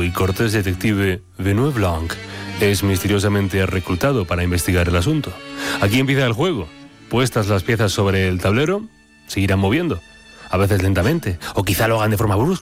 y cortés detective Benoit Blanc es misteriosamente reclutado para investigar el asunto. Aquí empieza el juego. Puestas las piezas sobre el tablero, se irán moviendo, a veces lentamente, o quizá lo hagan de forma brusca.